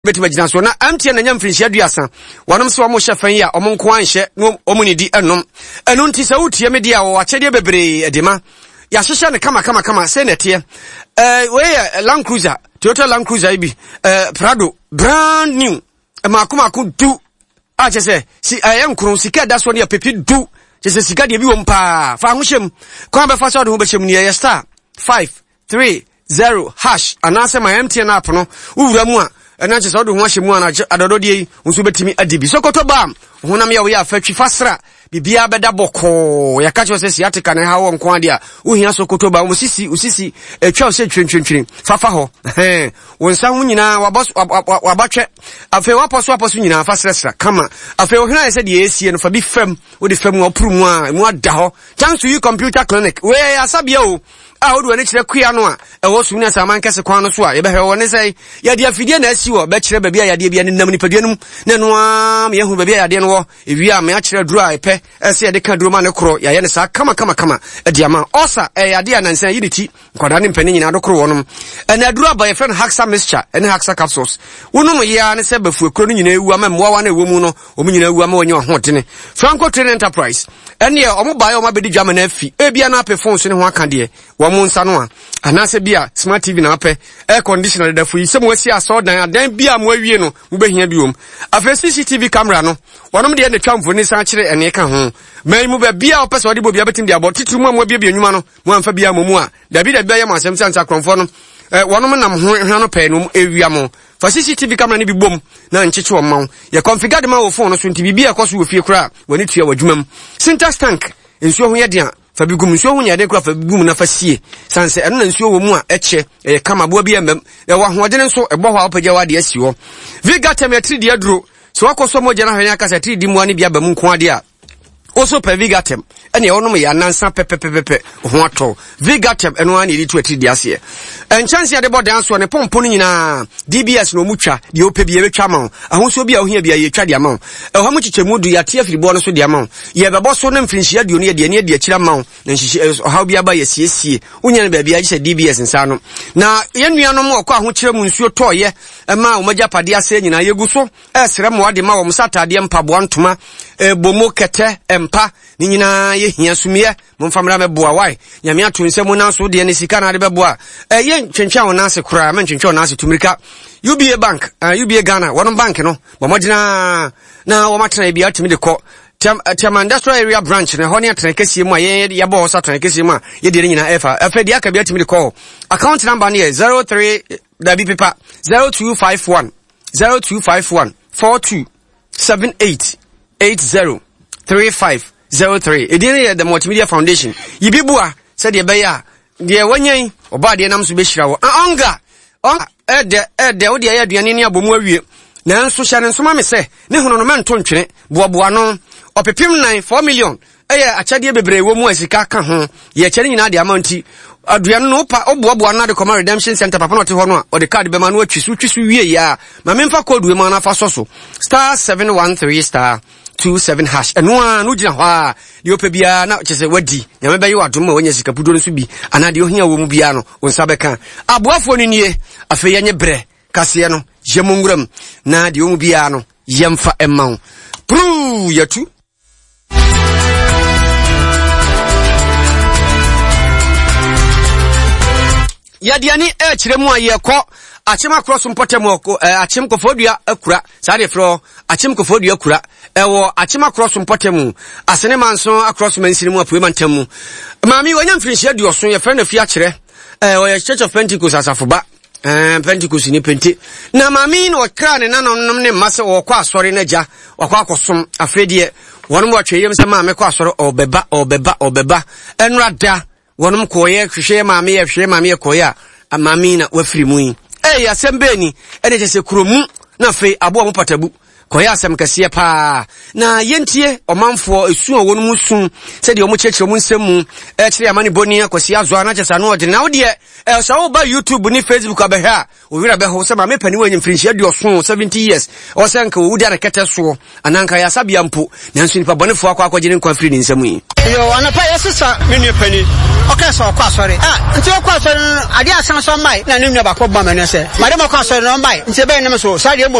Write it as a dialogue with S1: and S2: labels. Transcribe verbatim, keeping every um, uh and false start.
S1: beti magina so na amtie na nyamfrinhia duasa wonom se womo hye fan ya omo nko anhye no omo ni di enom enu nti se wutie me dia wo akyede bebre edema ya hyehye ne kama kama kama se netie eh we Land Cruiser Toyota Land Cruiser ibi eh Prado brand new ma kuma ku du a chese si ayen kru sika da so ne pepi du chese sika de bi wo mpa fa hohyem kwa be fa so de ho be hyem ne ye star five three zero hash anase my M T N app no uwura mu a ena chese odo ho ahyemu ana adododie yi nso betimi adibi sokoto bam honam ya we afatwi fasra bibia beda boko ya kacho se siatika na hawo nko ade a uhia sokoto bam usisi usisi etwa se twentwentwere fafa ho eh wonsa hu nyina wabos wabatwe afi waposo waposo nyina fasresra kama afi ohina ye se de esie no fa bi fam wo de fam opuru mu a mu ada ho chance you computer clinic we asabia o a odu ani kire kua no a ewo sum na saman kese kwan no so a ye behwe woni sei ye de afidie na asi wo be kire ba bia yade bia ne nam nipaduanum na no a me hu ba bia yade no wo ewi a me a kire duru a epe ese ye de ka duru ma ne kro ya ye ne sa kama kama kama e dia ma osa e yade a nansan yiditi nkwada ne mpani nyina do kro wonum ena duru aba ye friend Haxa mixture ene Haxa capsules wonum ya ne se bafu ekro no nyina ewu ama mwa wa na ewo mu no o mu nyina ewu ama onye ohotene Franco Trading Enterprise ene o mo ba ye o ma bedi dwama na afi e bia na ape phones ne ho aka de monsa no a anase bia smart T V na ape air conditioner da fu yi semo asi asodan adan bia mo awie no mo behia biom afa C C T V camera no wonom de ne twamfo ni san kire ene ka ho mai mu ba bia opese ode bo bia betim dia bo titru mu mo bia bia nyuma no mo amfa bia mo mu a da bi da bia ye mo asem sansa kronfo no eh wonom nam ho hwa no pe no ewia mo fa C C T V camera ni bi bom na ncheche o mawo ye configure de ma wo phone no so nti bibia koso wo fie kra wani tua wadwumam Sintex tank ensuo ho ye dia fa bigum nsuo ho nyade kra fa bigum na fa sie sanse eno na nsuo wo mu a eche e kama bo bia mem e wa hoodene nso e bo ho apagya wa de asi wo Vigatem ya three D aduro so wakoso mo jana hwan aka sa three D mu ani bia ba mu nko ade a also per Vigatem ene e wonom ya nansa pepepepe ho ato Vigatem eno ani ri to three D ase en chance ya de bo dan so ne pompo no nyina D B S no mutwa de ope bia betwa ma ahoso bia ohia bia ye twa de ama e ho mu chichemu du ya tia firibo no so de ama ye bebo so ne mfrinhia de oni de ne de akira ma na nhihie how bia ba ye siesie unya ne bia bia gise D B S nsa no na ye nuanom okọ aho kire mu nsuo toye e ma o magya pade ase nyina ye gu so e sere mo ade ma wo msatade mpabo antoma e bomo kete empa ni nyina ye hia sumie momfamra meboa wai nyame ato nsemu na so de ne sika na de beboa e ye ntwentwa wona ase kura ma ntwentwa wona ase tumirika U B A bank uh, U B A Ghana wono bank no bo modina na wo matena bia atimi de ko Tiam Industrial Area branch na honi atena kesi mu a ye ye bo so atena kesi mu a ye de nyina efa efa dia ka bia atimi de ko account number ne zero three da bi paper zero two five one zero two five one four two seven eight eight zero three five zero three edin the Multimedia Foundation yibibua said de beya de wanyen oba de nam so be hira wo onga on ede ede wo de ya aduane ne abomu awie na nso hya ne nso ma me se ne hono no mento ntwene boaboa no opepim nine four million eye achade bebre wo mu asika ka ho ye kyere nyina de amanti aduane no pa oboaboa na de Command Redemption Center papa no te ho no a o de card be ma no atwisu twisu wie ya ma memfa code we ma na fa so so star seven one three star two seven hash eno a no gina ho a de opa bia na chese wadi nyame be ye wadom ma wanya sika pudo no so bi ana de ohia wo mu bia no wonsa beka aboafo no nie afa yenye bre kase no yemunguram na de omu bia no yemfa emma pru yatu yadiani e kiremu aye ko achima cross mpotemu ko achim kofodua akura sade fro achim kofodua akura ewo achima cross mpotemu asene manso across mansini mu apuema ntemu maami wanya mfinhia duoso ye friend afia kire eh o Church of Pentecost asafoba eh Pentecost ni penti na maami no kra ne nanom ne mase wo kwa asori na ja wakwa akosom afredie wonum watwe yem se maami kwa asori obeba obeba obeba enrada wonum koye hwehwe maami ye hwehwe maami ye koya amami na wafiri mu yi eh asembeni ene chese kuromu na fe abo mo patabu koya asem kese pa na yentie omanfo esu owo no musu se de omo chechire omo nsemu e kire amane boni akwasi azo na chesa no ode na ode e so wo ba YouTube ni Facebook abehwa o wira beho se ma me pani wanyi mfinshi aduoso seventy years o se nka wo dia na kete so ananka ya sabia mpo nanso nipa bonefo akwa akogye nkwa free ni nsemu yi
S2: yo anapa yesisa menu pani okay so kwa sorry ah nti kwa sorry ade asan so mai na ne nwa bakọ ba manu se madam kwa sorry no mai nti be ne so so ade